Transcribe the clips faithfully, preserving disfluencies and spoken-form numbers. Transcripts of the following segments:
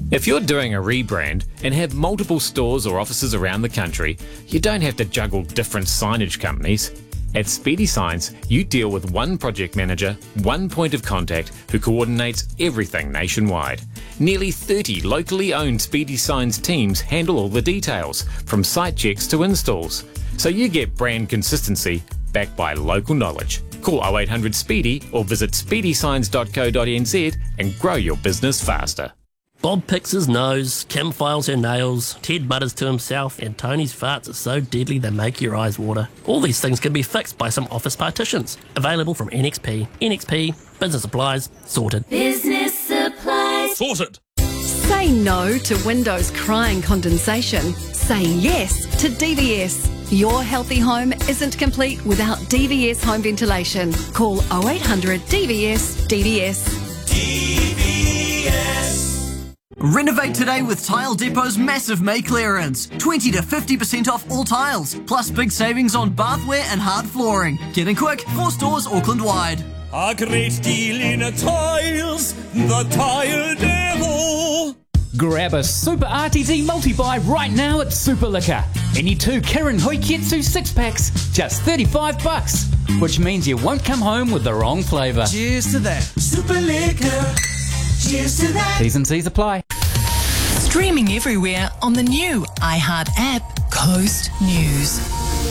If you're doing a rebrand and have multiple stores or offices around the country, you don't have to juggle different signage companies. At Speedy Signs, you deal with one project manager, one point of contact who coordinates everything nationwide. Nearly thirty locally owned Speedy Signs teams handle all the details, from site checks to installs. So you get brand consistency backed by local knowledge. Call oh eight hundred SPEEDY or visit speedy signs dot co dot n z and grow your business faster. Bob picks his nose, Kim files her nails, Ted mutters to himself, and Tony's farts are so deadly they make your eyes water. All these things can be fixed by some office partitions. Available from N X P. N X P, business supplies, sorted. Business supplies. Sorted. Say no to windows crying condensation. Say yes to D V S. Your healthy home isn't complete without D V S home ventilation. Call oh eight hundred D V S D V S. D V S. Renovate today with Tile Depot's massive May clearance. twenty to fifty percent off all tiles, plus big savings on bathware and hard flooring. Get in quick, four stores Auckland wide. A great deal in tiles, the Tile Depot. Grab a Super R T D multi-buy right now at Super Liquor. Any two Kirin Hoiketsu six-packs, just thirty-five bucks, which means you won't come home with the wrong flavour. Cheers to that. Super Liquor. Cheers to that. T's and C's apply. Streaming everywhere on the new iHeart app, Coast News.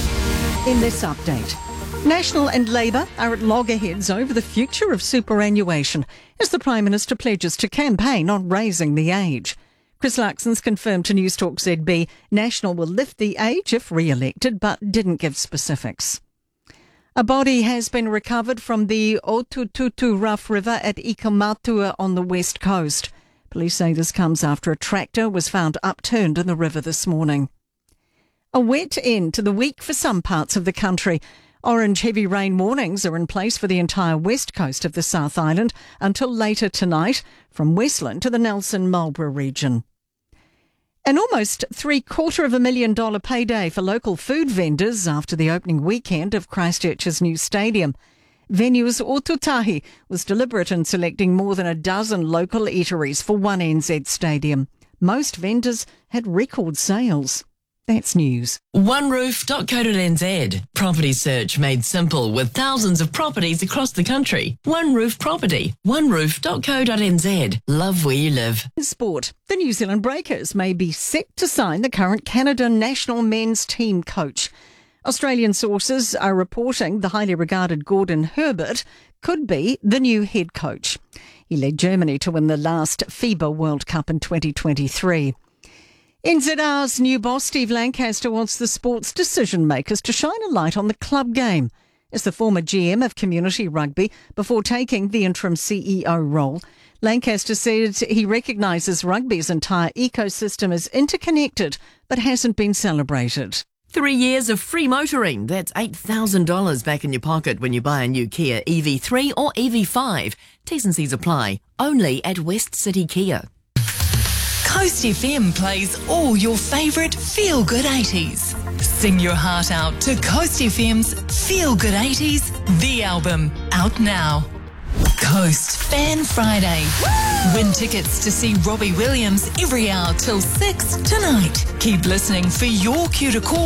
In this update, National and Labour are at loggerheads over the future of superannuation as the Prime Minister pledges to campaign on raising the age. Chris Luxon's confirmed to Newstalk Z B National will lift the age if re-elected, but didn't give specifics. A body has been recovered from the Otututu Rough River at Ikamatua on the west coast. Police say this comes after a tractor was found upturned in the river this morning. A wet end to the week for some parts of the country. Orange heavy rain warnings are in place for the entire west coast of the South Island until later tonight, from Westland to the Nelson-Marlborough region. An almost three-quarter of a million dollar payday for local food vendors after the opening weekend of Christchurch's new stadium. Venues Otutahi was deliberate in selecting more than a dozen local eateries for one N Z stadium. Most vendors had record sales. That's news. one roof dot co dot n z. Property search made simple with thousands of properties across the country. One Roof Property. one roof dot co dot n z. Love where you live. In sport, the New Zealand Breakers may be set to sign the current Canada national men's team coach. Australian sources are reporting the highly regarded Gordon Herbert could be the new head coach. He led Germany to win the last FIBA World Cup in twenty twenty-three. N Z R's new boss, Steve Lancaster, wants the sports decision makers to shine a light on the club game. As the former G M of Community Rugby before taking the interim C E O role, Lancaster said he recognises rugby's entire ecosystem is interconnected but hasn't been celebrated. Three years of free motoring. That's eight thousand dollars back in your pocket when you buy a new Kia E V three or E V five. T's and C's apply. Only at West City Kia. Coast F M plays all your favourite feel-good eighties. Sing your heart out to Coast F M's Feel Good eighties, the album, out now. Coast Fan Friday. Win tickets to see Robbie Williams every hour till six tonight. Keep listening for your cue to call.